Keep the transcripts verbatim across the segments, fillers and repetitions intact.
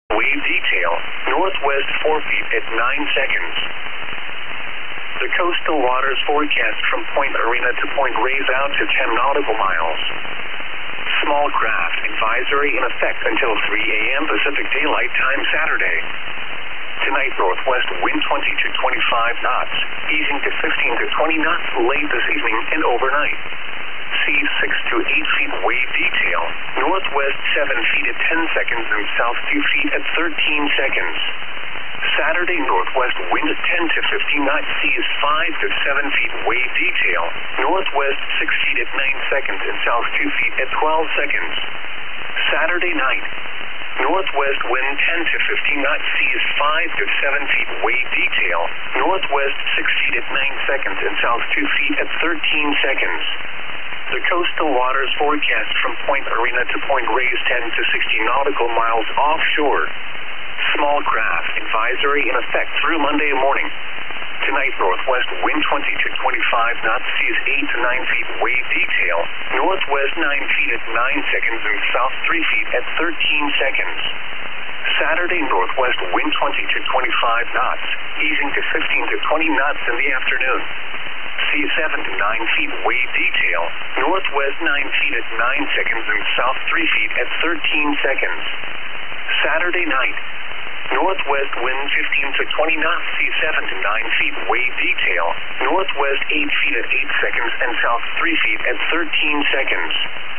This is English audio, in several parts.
Wave detail, northwest four feet at nine seconds. The coastal waters forecast from Point Arena to Point Reyes out to ten nautical miles. Small craft advisory in effect until three A M Pacific Daylight Time Saturday. Tonight, northwest wind twenty to twenty-five knots, easing to fifteen to twenty knots late this evening and overnight. Seas six to eight feet wave detail, northwest seven feet at ten seconds and south two feet at thirteen seconds. Saturday, northwest wind ten to fifteen knots, seas five to seven feet wave detail, northwest six feet at nine seconds and south two feet at twelve seconds. Saturday night, northwest wind ten to fifteen knots, seas five to seven feet wave detail, northwest six feet at nine seconds and south two feet at thirteen seconds. The coastal waters forecast from Point Arena to Point Reyes ten to sixty nautical miles offshore. Small craft advisory in effect through Monday morning. Tonight, northwest wind twenty to twenty-five knots, seas eight to nine feet wave detail, northwest nine feet at nine seconds and south three feet at thirteen seconds. Saturday, northwest wind twenty to twenty-five knots, easing to fifteen to twenty knots in the afternoon. Seas seven to nine feet wave detail, northwest nine feet at nine seconds and south three feet at thirteen seconds. Saturday night, northwest wind fifteen to twenty knots, seas seven to nine feet wave detail, northwest eight feet at eight seconds and south three feet at thirteen seconds.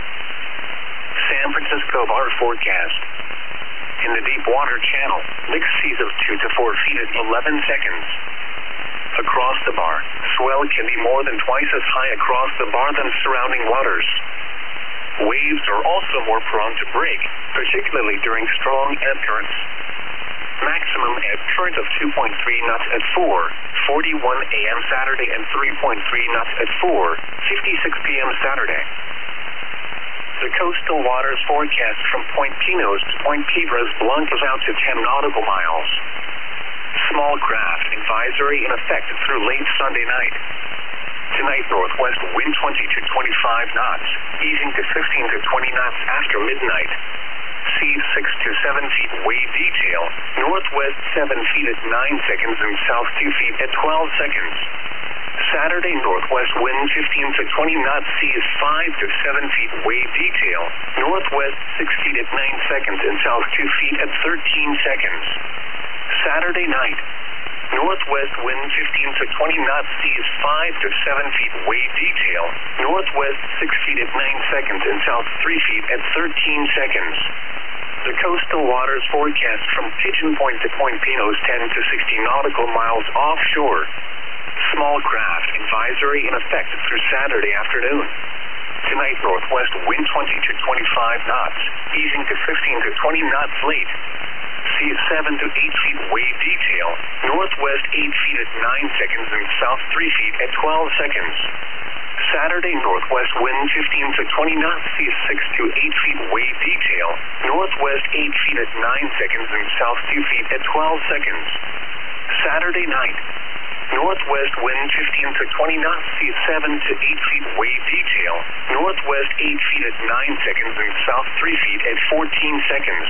San Francisco bar forecast. In the deep water channel, mixed seas of two to four feet at eleven seconds. Across the bar, swell can be more than twice as high across the bar than surrounding waters. Waves are also more prone to break, particularly during strong ebb currents. Maximum ebb current of two point three knots at four forty-one A M Saturday and three point three knots at four fifty-six P M Saturday. The coastal waters forecast from Point Pinos to Point Piedras Blancas out to ten nautical miles. Small craft advisory in effect through late Sunday night. Tonight, northwest wind twenty to twenty-five knots, easing to fifteen to twenty knots after midnight. Seas six to seven feet wave detail, northwest seven feet at nine seconds and south two feet at twelve seconds. Saturday, northwest wind fifteen to twenty knots, seas five to seven feet wave detail, northwest six feet at nine seconds and south two feet at thirteen seconds. Saturday night, northwest wind fifteen to twenty knots, seas five to seven feet wave detail, northwest six feet at nine seconds and south three feet at thirteen seconds. The coastal waters forecast from Pigeon Point to Point Pinos ten to sixty nautical miles offshore. Small craft advisory in effect through Saturday afternoon. Tonight, northwest wind twenty to twenty-five knots, easing to fifteen to twenty knots late. Seas seven to eight feet wave detail, northwest eight feet at nine seconds and south three feet at twelve seconds. Saturday, northwest wind fifteen to twenty knots, seas six to eight feet wave detail, northwest eight feet at nine seconds and south two feet at twelve seconds. Saturday night, northwest wind fifteen to twenty knots, seas seven to eight feet wave detail, northwest eight feet at nine seconds and south three feet at fourteen seconds.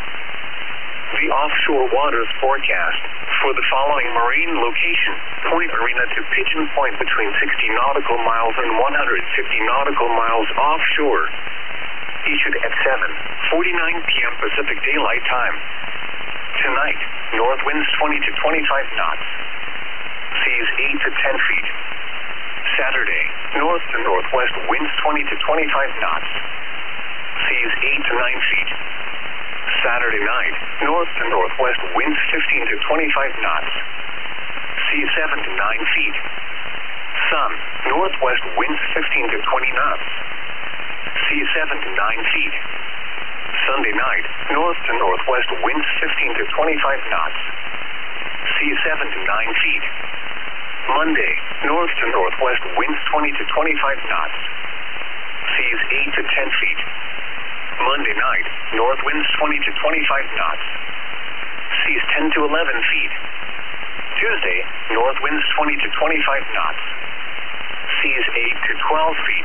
The offshore waters forecast for the following marine location: Point Arena to Pigeon Point between sixty nautical miles and one hundred fifty nautical miles offshore. Issued at seven forty-nine P M Pacific Daylight Time. Tonight, north winds twenty to twenty-five knots. Seas eight to ten feet. Saturday, north to northwest winds twenty to twenty-five knots. Seas eight to nine feet. Saturday night, north to northwest winds fifteen to twenty-five knots. Seas seven to nine feet. Sun, northwest winds fifteen to twenty knots. Seas seven to nine feet. Sunday night, north to northwest winds fifteen to twenty-five knots. Seas seven to nine feet. Monday, north to northwest winds twenty to twenty-five knots. Seas eight to ten feet. Monday night, north winds twenty to twenty-five knots. Seas ten to eleven feet. Tuesday, north winds twenty to twenty-five knots. Seas eight to twelve feet.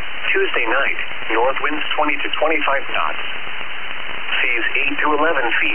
Tuesday night, north winds twenty to twenty-five knots. Seas eight to eleven feet.